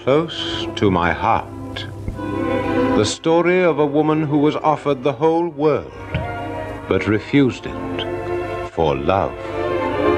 close to my heart. The story of a woman who was offered the whole world, but refused it for love.